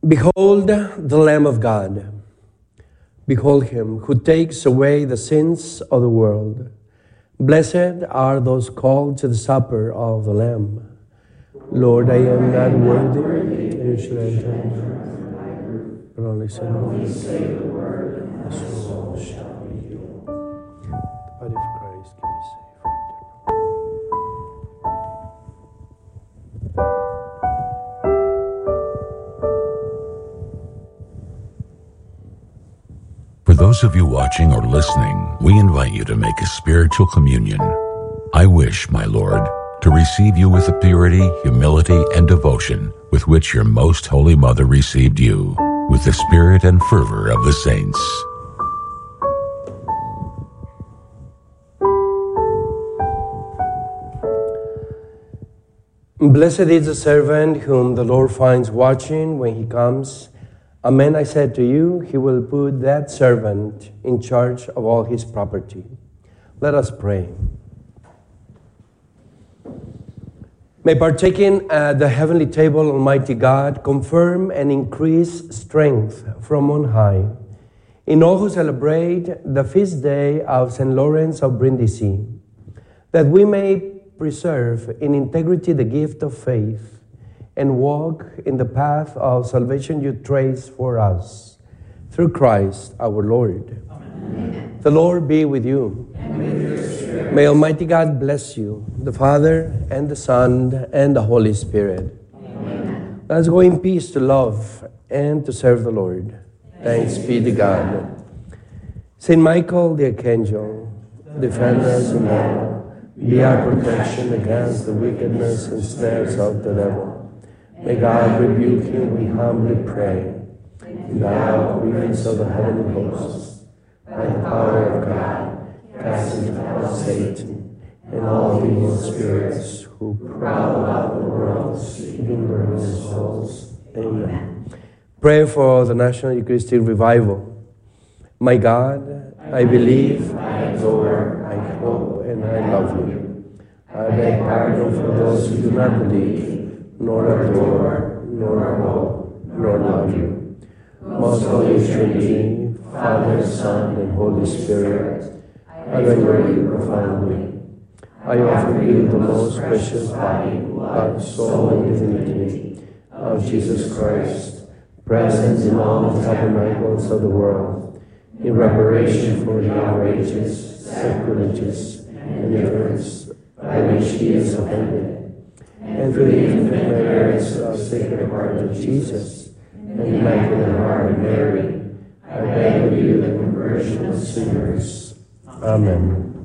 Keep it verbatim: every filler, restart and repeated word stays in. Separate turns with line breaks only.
Behold the Lamb of God. Behold him who takes away the sins of the world. Blessed are those called to the supper of the Lamb. Lord, I am not worthy that you should enter, but only say the word, and the soul shall be healed. The body of Christ can be saved.
For those of you watching or listening, we invite you to make a spiritual communion. I wish, my Lord, to receive you with the purity, humility, and devotion with which your most holy mother received you, with the spirit and fervor of the saints.
Blessed is the servant whom the Lord finds watching when he comes. Amen, I said to you, he will put that servant in charge of all his property. Let us pray. May partaking at the heavenly table, Almighty God, confirm and increase strength from on high in all who celebrate the feast day of Saint Lawrence of Brindisi, that we may preserve in integrity the gift of faith and walk in the path of salvation you trace for us. Through Christ our Lord. Amen. The Lord be with you. And with your spirit. May Almighty God bless you, the Father, and the Son, and the Holy Spirit. Amen. Let us go in peace to love and to serve the Lord. Thanks be to God. Saint Michael the Archangel, defend us in battle. Be our protection against the wickedness and snares of the devil. May God rebuke him, we humbly pray. And thou, Prince of the heavenly hosts, by the power of God, cast into hell Satan and all the evil spirits who prowl about the world, seeking ruinous souls. Amen. Pray for the National Eucharistic Revival. My God, I believe, I adore, I hope, and I love you. I beg pardon for those who do not believe, nor adore, nor hope, nor love you. Most Holy Trinity, Father, Son, and Holy Spirit, I adore you profoundly. I offer you the most precious body, blood, soul, and divinity of Jesus Christ, present in all the tabernacles of the world, in reparation for the outrages, sacrileges, and errors by which he is offended, and for the infinite merits of the Sacred Heart of Jesus and the Immaculate Heart of Mary, I beg of you the conversion of sinners. Amen.